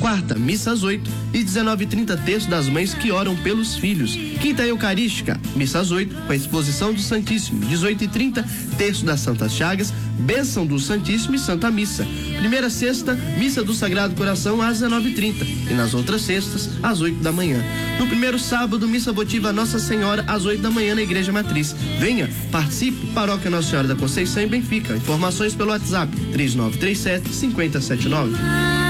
Quarta, missa às 8 e 19h30, terço das mães que oram pelos filhos. Quinta eucarística, missa às 8, com a exposição do Santíssimo. 18h30, terço das Santas Chagas, bênção do Santíssimo e Santa Missa. Primeira sexta, missa do Sagrado Coração às 19h30 e nas outras sextas, às 8 da manhã. No primeiro sábado, missa votiva Nossa Senhora às 8 da manhã na Igreja Matriz. Venha, participe, Paróquia Nossa Senhora da Conceição em Benfica. Informações pelo WhatsApp 3937-5079.